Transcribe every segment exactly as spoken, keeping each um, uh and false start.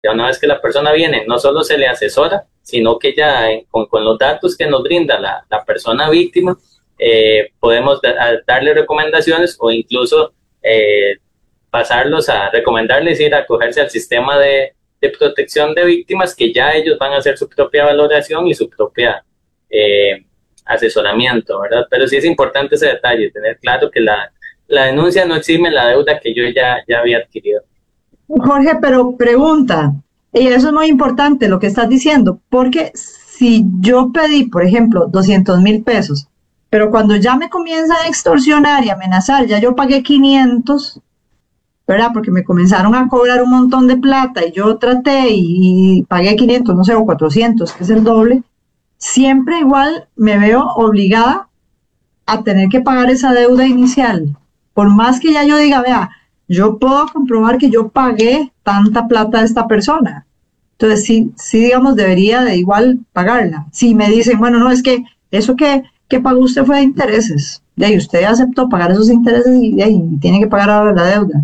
Ya una vez que la persona viene, no solo se le asesora, sino que ya eh, con, con los datos que nos brinda la, la persona víctima, eh, podemos da, darle recomendaciones o incluso eh, pasarlos a recomendarles ir a acogerse al sistema de, de protección de víctimas, que ya ellos van a hacer su propia valoración y su propia eh, asesoramiento, ¿verdad? Pero sí es importante ese detalle, tener claro que la, la denuncia no exime la deuda que yo ya, ya había adquirido. Jorge, pero pregunta, y eso es muy importante lo que estás diciendo, porque si yo pedí, por ejemplo, doscientos mil pesos, pero cuando ya me comienzan a extorsionar y amenazar, ya yo pagué quinientos, ¿verdad? Porque me comenzaron a cobrar un montón de plata y yo traté y, y pagué quinientos, no sé, o cuatrocientos, que es el doble, siempre igual me veo obligada a tener que pagar esa deuda inicial. Por más que ya yo diga, vea, yo puedo comprobar que yo pagué tanta plata a esta persona. Entonces, sí, sí, digamos, debería de igual pagarla. Si me dicen, bueno, no, es que eso que, que pagó usted fue de intereses. De ahí usted aceptó pagar esos intereses y de ahí tiene que pagar ahora la deuda.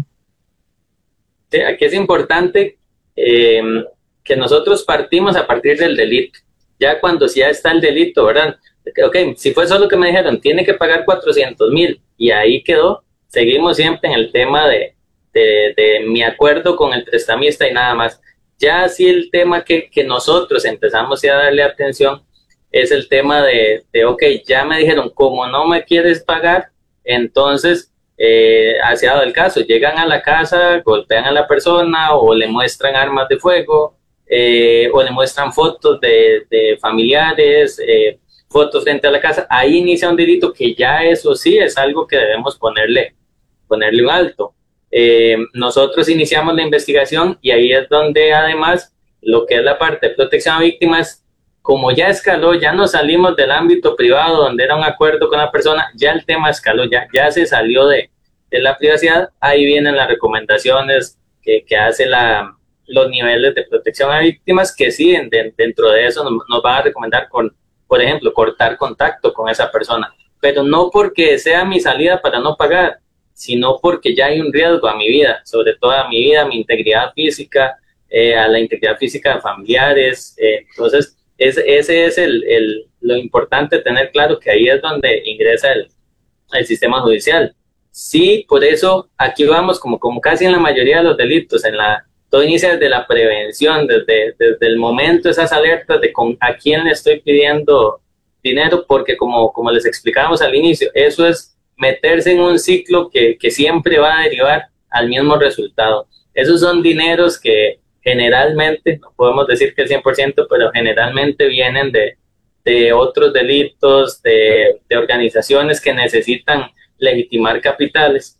Sí, aquí es importante eh, que nosotros partimos a partir del delito. Ya cuando ya está el delito, ¿verdad? Ok, si fue solo que me dijeron, tiene que pagar cuatrocientos mil y ahí quedó, seguimos siempre en el tema de, de, de mi acuerdo con el prestamista y nada más. Ya sí el tema que, que nosotros empezamos a darle atención es el tema de, de, ok, ya me dijeron, como no me quieres pagar, entonces eh, se ha dado el caso, llegan a la casa, golpean a la persona o le muestran armas de fuego, eh, o le muestran fotos de, de familiares, eh, fotos frente a la casa, ahí inicia un delito que ya eso sí es algo que debemos ponerle, ponerle un alto. Eh, nosotros iniciamos la investigación y ahí es donde además lo que es la parte de protección a víctimas, como ya escaló, ya no salimos del ámbito privado donde era un acuerdo con la persona, ya el tema escaló, ya, ya se salió de, de la privacidad, ahí vienen las recomendaciones que, que hace la, los niveles de protección a víctimas, que sí, de, dentro de eso nos, nos va a recomendar, con, por ejemplo, cortar contacto con esa persona, pero no porque sea mi salida para no pagar, sino porque ya hay un riesgo a mi vida, sobre todo a mi vida, a mi integridad física, eh, a la integridad física de familiares, eh, entonces es, ese es el, el, lo importante, tener claro que ahí es donde ingresa el, el sistema judicial. Sí, por eso aquí vamos como, como casi en la mayoría de los delitos, en la, todo inicia desde la prevención, desde, desde el momento, esas alertas de con, a quién le estoy pidiendo dinero, porque como, como les explicábamos al inicio, eso es meterse en un ciclo que, que siempre va a derivar al mismo resultado. Esos son dineros que generalmente, no podemos decir que el cien por ciento, pero generalmente vienen de, de otros delitos, de, de organizaciones que necesitan legitimar capitales,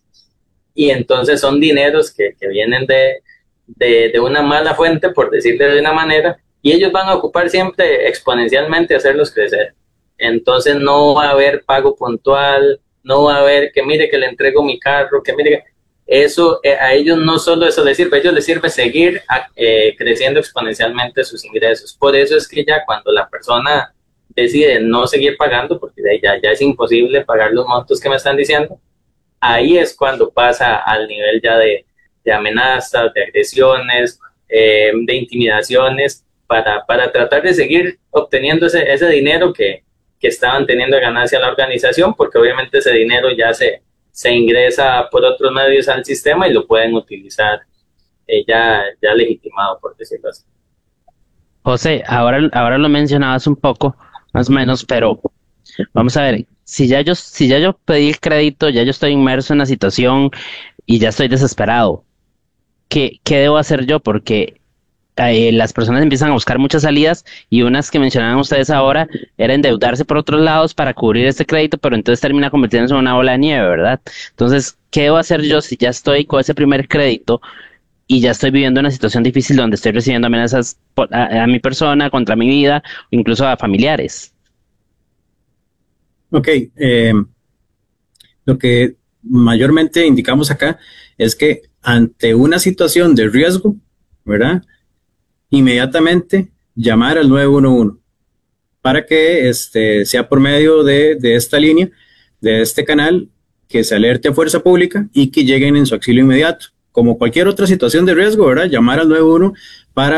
y entonces son dineros que, que vienen de, de, de una mala fuente, por decirlo de una manera, y ellos van a ocupar siempre exponencialmente hacerlos crecer. Entonces no va a haber pago puntual, no va a haber que mire que le entrego mi carro, que mire que eso eh, a ellos no solo eso les sirve, a ellos les sirve seguir eh, creciendo exponencialmente sus ingresos. Por eso es que ya cuando la persona decide no seguir pagando, porque ya, ya es imposible pagar los montos que me están diciendo, ahí es cuando pasa al nivel ya de, de amenazas, de agresiones, eh, de intimidaciones, para, para tratar de seguir obteniendo ese, ese dinero que, que estaban teniendo ganancia a la organización, porque obviamente ese dinero ya se, se ingresa por otros medios al sistema y lo pueden utilizar eh, ya, ya legitimado, por decirlo así. José, ahora, ahora lo mencionabas un poco, más o menos, pero vamos a ver, si ya yo, si ya yo pedí el crédito, ya yo estoy inmerso en la situación y ya estoy desesperado, ¿qué, qué debo hacer yo? Porque eh, las personas empiezan a buscar muchas salidas y unas que mencionaban ustedes ahora era endeudarse por otros lados para cubrir este crédito, pero entonces termina convirtiéndose en una bola de nieve, ¿verdad? Entonces, ¿qué debo hacer yo si ya estoy con ese primer crédito y ya estoy viviendo una situación difícil donde estoy recibiendo amenazas por- a, a mi persona, contra mi vida, o incluso a familiares? Ok, eh, lo que mayormente indicamos acá es que ante una situación de riesgo, ¿verdad? Inmediatamente llamar al nueve uno uno para que este, sea por medio de, de esta línea, de este canal, que se alerte a fuerza pública y que lleguen en su auxilio inmediato. Como cualquier otra situación de riesgo, ¿verdad? Llamar al nueve uno